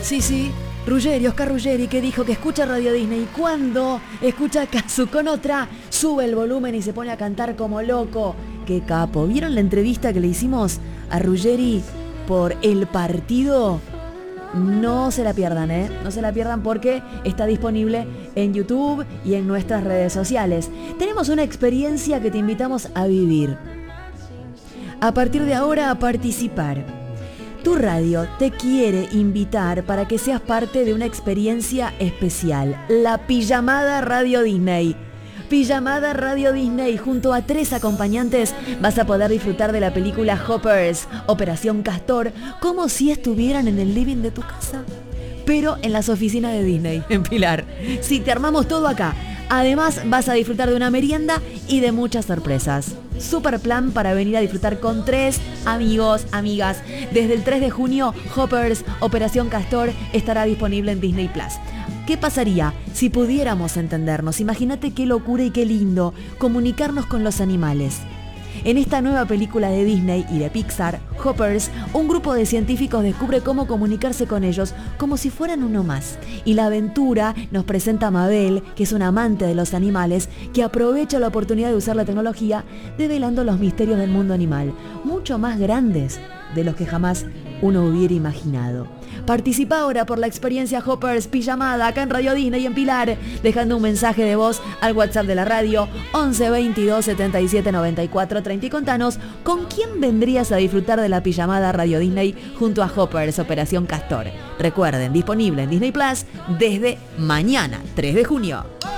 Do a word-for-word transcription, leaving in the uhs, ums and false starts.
Sí, sí, Ruggeri, Oscar Ruggeri, que dijo que escucha Radio Disney y cuando escucha a Kazu con otra, sube el volumen y se pone a cantar como loco. ¡Qué capo! ¿Vieron la entrevista que le hicimos a Ruggeri por El Partido? No se la pierdan, ¿eh? No se la pierdan porque está disponible en YouTube y en nuestras redes sociales. Tenemos una experiencia que te invitamos a vivir. A partir de ahora, a participar. Tu radio te quiere invitar para que seas parte de una experiencia especial. La Pijamada Radio Disney. Pijamada Radio Disney, junto a tres acompañantes vas a poder disfrutar de la película Hoppers, Operación Castor, como si estuvieran en el living de tu casa, pero en las oficinas de Disney, en Pilar. Sí, te armamos todo acá. Además vas a disfrutar de una merienda y de muchas sorpresas. Super plan para venir a disfrutar con tres amigos, amigas. Desde el tres de junio, Hoppers, Operación Castor estará disponible en Disney Plus. ¿Qué pasaría si pudiéramos entendernos? Imagínate qué locura y qué lindo comunicarnos con los animales. En esta nueva película de Disney y de Pixar, Hoppers, un grupo de científicos descubre cómo comunicarse con ellos como si fueran uno más. Y la aventura nos presenta a Mabel, que es una amante de los animales, que aprovecha la oportunidad de usar la tecnología, develando los misterios del mundo animal, mucho más grandes de los que jamás uno hubiera imaginado. Participa ahora por la experiencia Hoppers Pijamada acá en Radio Disney y en Pilar, dejando un mensaje de voz al WhatsApp de la radio once veintidós setenta y siete noventa y cuatro treinta y contanos con quién vendrías a disfrutar de la Pijamada Radio Disney junto a Hoppers Operación Castor. Recuerden, disponible en Disney Plus desde mañana, tres de junio.